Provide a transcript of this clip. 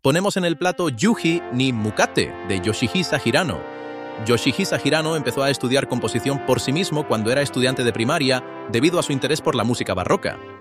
Ponemos en el plato Yuji ni Mukate, de Yoshihisa Hirano. Yoshihisa Hirano empezó a estudiar composición por sí mismo cuando era estudiante de primaria debido a su interés por la música barroca.